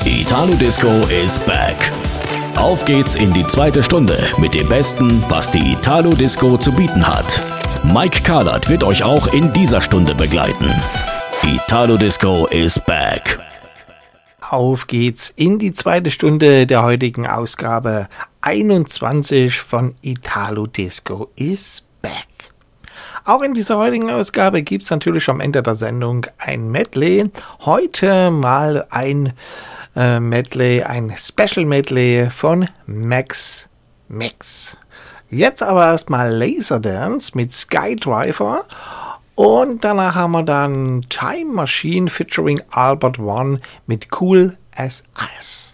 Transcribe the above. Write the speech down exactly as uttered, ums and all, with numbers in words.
Italo Disco is back. Auf geht's in die zweite Stunde mit dem Besten, was die Italo Disco zu bieten hat. Mike Carlert wird euch auch in dieser Stunde begleiten. Italo Disco is back. Auf geht's in die zweite Stunde der heutigen Ausgabe einundzwanzig von Italo Disco is back. Auch in dieser heutigen Ausgabe gibt's natürlich am Ende der Sendung ein Medley. Heute mal ein äh, Medley, ein Special Medley von Max Mix. Jetzt aber erstmal Laserdance mit Skydriver. Und danach haben wir dann Time Machine featuring Albert One mit Cool as Ice.